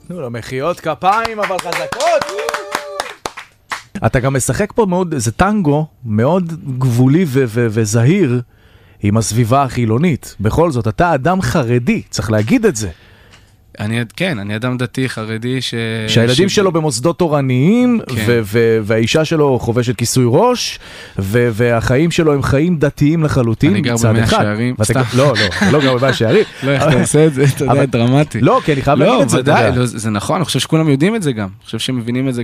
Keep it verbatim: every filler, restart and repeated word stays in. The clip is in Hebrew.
נו, לא, מחיאות כפיים, אבל חזקות. אתה גם משחק פה מאוד, זה טנגו, מאוד גבולי ו- ו- וזהיר עם הסביבה החילונית. בכל זאת, אתה אדם חרדי, צריך להגיד את זה. אני, כן, אני אדם דתי חרדי ש... שהילדים ש... שלו במוסדות תורניים, כן. ו- ו- והאישה שלו חובשת כיסוי ראש, ו- והחיים שלו הם חיים דתיים לחלוטין. אני גר במאה שערים, סתם. לא, לא, לא גר במאה שערים. לא, איך אתה עושה את זה, אתה יודע, דרמטי. לא, כי אני חייב להגיד את זה. לא, ודאי, זה נכון, אני חושב שכולם יודעים את זה גם. אני חושב שהם מבינים את זה